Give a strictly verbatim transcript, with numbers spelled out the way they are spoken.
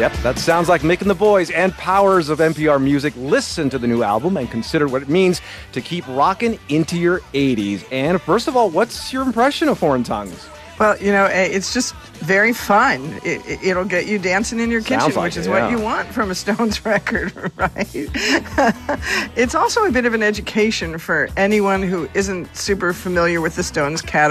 Yep, that sounds like Mick and the Boys and powers of N P R Music. Listen to the new album and consider what it means to keep rocking into your eighties. And first of all, what's your impression of Foreign Tongues? Well, you know, it's just very fun. It, it, it'll get you dancing in your kitchen, like which is it, what yeah. you want from a Stones record, right? It's also a bit of an education for anyone who isn't super familiar with the Stones catalog.